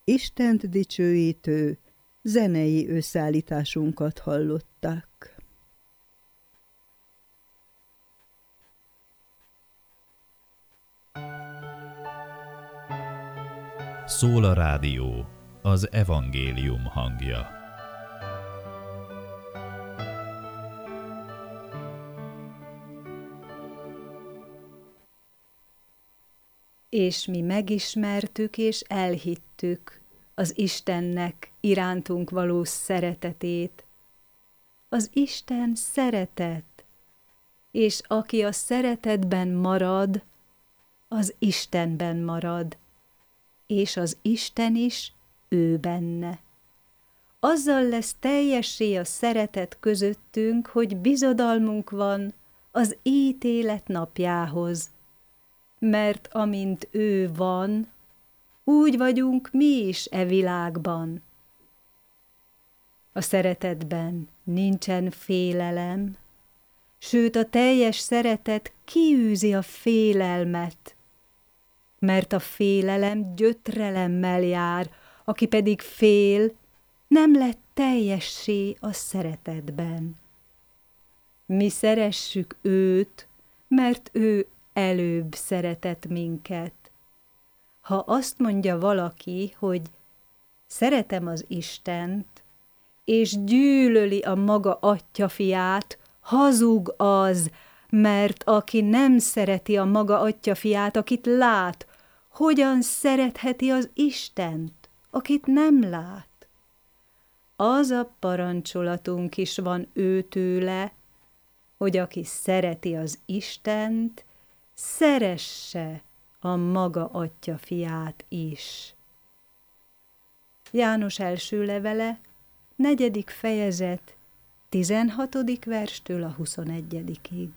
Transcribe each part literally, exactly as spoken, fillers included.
Istent dicsőítő zenei összeállításunkat hallották. Szól a rádió, az evangélium hangja. És mi megismertük és elhittük az Istennek irántunk való szeretetét. Az Isten szeretet, és aki a szeretetben marad, az Istenben marad, és az Isten is ő benne. Azzal lesz teljessé a szeretet közöttünk, hogy bizodalmunk van az ítélet napjához, mert amint ő van, úgy vagyunk mi is e világban. A szeretetben nincsen félelem, sőt a teljes szeretet kiűzi a félelmet, mert a félelem gyötrelemmel jár, aki pedig fél, nem lett teljessé a szeretetben. Mi szeressük őt, mert ő előbb szeretett minket. Ha azt mondja valaki, hogy szeretem az Istent, és gyűlöli a maga atyafiát, hazug az, mert aki nem szereti a maga atyafiát, akit lát, hogyan szeretheti az Istent, akit nem lát? Az a parancsolatunk is van őtőle, hogy aki szereti az Istent, szeresse a maga atyafiát is. János első levele, negyedik fejezet, tizenhatodik verstől a huszonegyedikig.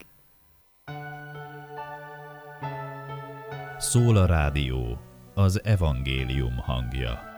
Szól a rádió, az evangélium hangja.